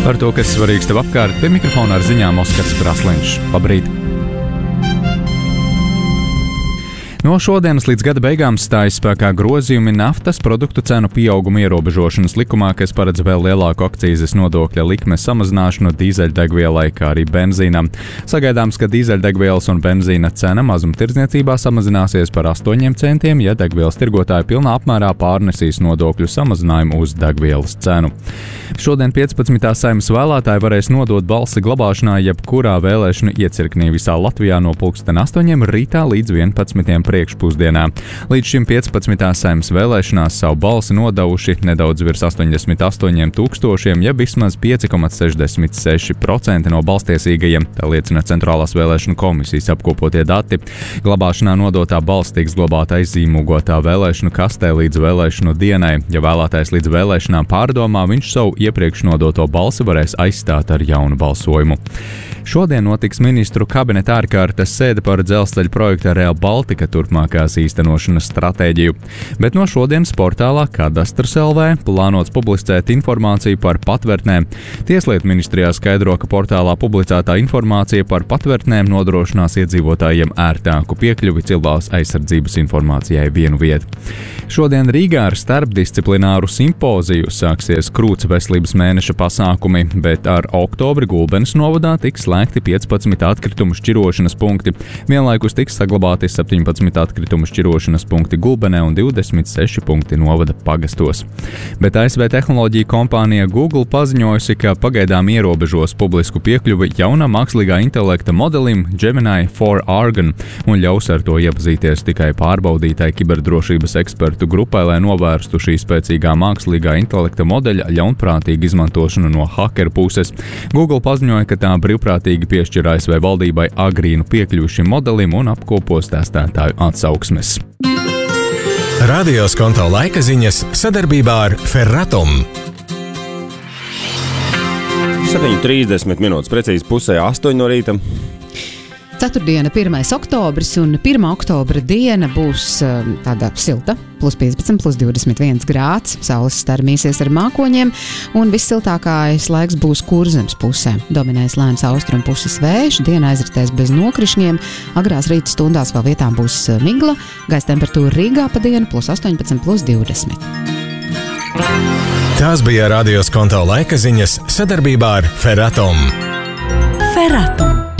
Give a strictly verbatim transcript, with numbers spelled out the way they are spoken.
Par to, kas svarīgs tev apkārt, pie mikrofona ar ziņām Oskars Krasliņš. Labrīt! No šodienas līdz gada beigām stājas spēkā grozījumi naftas produktu cenu pieauguma ierobežošanas likumā, kas paredz vēl lielāku akcīzes nodokļa likmes samazināšanu dīzeļdegvielai, kā arī benzīnam. Sagaidāms, ka dīzeļdegvielas un benzīna cena mazumtirdzniecībā samazināsies par astoņiem centiem, ja degvielas tirgotāji pilnā apmērā pārnesīs nodokļu samazinājumu uz degvielas cenu. Šodien piecpadsmitā Saeimas vēlētāji varēs nodot balsi glabāšanā jebkurā vēlēšanu iecirknī visā Latvijā no pulksten astoņiem rītā līdz vienpadsmitiem priekšpusdienā. Līdz šim piecpadsmitā Saeimas vēlēšanās savu balsi nodevuši nedaudz virs astoņdesmit astoņiem tūkstošiem, ja vismaz pieci komats sešdesmit seši procenti no balstiesīgajiem, tā liecina Centrālās vēlēšanu komisijas apkopotie dati. Glabāšanā nodotā balss tiks glabāta aizzīmogotā vēlēšanu kastē līdz vēlēšanu dienai. Ja vēlētājs līdz vēlēšanām pārdomā, viņš savu iepriekš nodoto balsi varēs aizstāt ar jaunu balsojumu. Šodien notiks ministru kabineta ārkārtas sēde par dzelzceļa projekta Rail Baltica turpmākās īstenošanas stratēģiju. Bet no šodienas portālā Kadastrs L V plānots publicēt informāciju par patvērtnēm. Tieslietu ministrijā skaidro, ka portālā publicētā informācija par patvērtnēm nodrošinās iedzīvotājiem ērtāku piekļuvi cilvēks aizsardzības informācijai vienu vietu. Šodien Rīgā ar starpdisciplināru simpoziju sāksies krūts veselības mēneša pasākumi, bet ar oktobri Gulbenes novadā tiks slēgti piecpadsmit atkritumu šķirošanas punkti. Vienlaikus tiks saglabāti septiņpadsmit atkritumu šķirošanas punkti Gulbenē un divdesmit seši punkti novada pagastos. Bet A S V tehnoloģija kompānija Google paziņojusi, ka pagaidām ierobežos publisku piekļuvi jaunam mākslīgā intelekta modelim Gemini četri Argon un ļaus ar to iepazīties tikai pārbaudītai kiberdrošības ekspertu grupai, lai novērstu šī spēcīgā mākslīgā intelekta modeļa ļaunprātīgu izmantošanu no hakeru puses. Google paziņoja, ka tā brīvprātīgi piešķir A S V valdībai agrīnu piekļuvi šim modelim un apkopos testētāju atsauksmes. Radio Skonto laika ziņas sadarbībā ar Ferratum. septiņi trīsdesmit minūtes, precīzi pusē astoņi no rīta. Ceturtdiena, pirmais oktobris, un pirmā oktobra diena būs tāda silta, plus piecpadsmit, plus divdesmit viens grāds, saules starmīsies ar mākoņiem, un vissiltākais laiks būs Kurzemes pusē. Dominēs lēns austrumu puses vējš, diena aizritēs bez nokrišņiem, agrās rīta stundās vēl vietām būs migla, gaisa temperatūra Rīgā pa dienu plus astoņpadsmit, plus divdesmit. Tās bija Radio Skonto laika ziņas sadarbībā ar Ferratum. Ferratum.